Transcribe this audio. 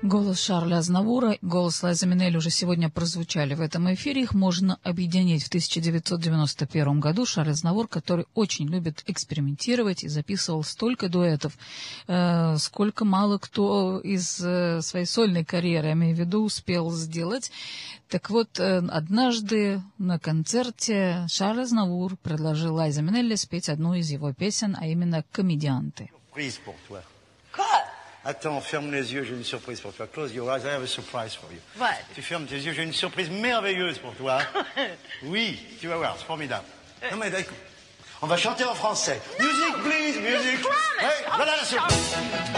Голос Шарля Азнавура, голос Лайзы Минелли уже сегодня прозвучали в этом эфире. Их можно объединить. В 1991 году Шарль Азнавур, который очень любит экспериментировать и записывал столько дуэтов, сколько мало кто из своей сольной карьеры, я имею в виду, успел сделать. Так вот, однажды на концерте Шарль Азнавур предложил Лайзе Минелли спеть одну из его песен, а именно «Комедианты». Attends, ferme les yeux, j'ai une surprise pour toi. Close your eyes, I have a surprise for you. What? Tu fermes tes yeux, j'ai une surprise merveilleuse pour toi. Oui, tu vas voir, c'est formidable. Non mais écoute, on va chanter en français. Music, please, music. Quoi, mais... Hey, voilà la surprise.